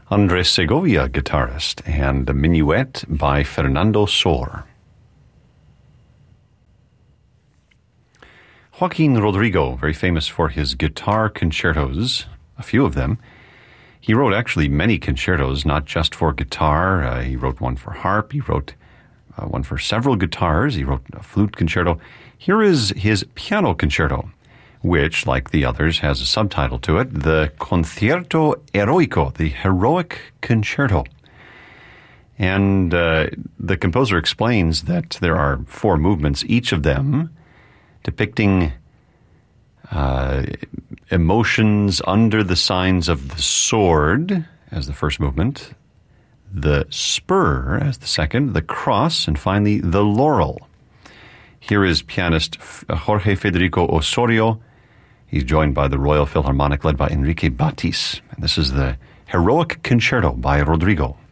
Andres Segovia guitarist, and the Minuet by Fernando Sor. Joaquin Rodrigo, very famous for his guitar concertos, a few of them. He wrote actually many concertos, not just for guitar. He wrote one for harp. He wrote one for several guitars. He wrote a flute concerto. Here is his piano concerto, which, like the others, has a subtitle to it, the Concierto Eroico, the Heroic Concerto. And the composer explains that there are 4 movements, each of them depicting emotions under the signs of the sword as the first movement, the spur as the second, the cross, and finally the laurel. Here is pianist Jorge Federico Osorio. He's joined by the Royal Philharmonic led by Enrique Batis. And this is the Heroic Concerto by Rodrigo.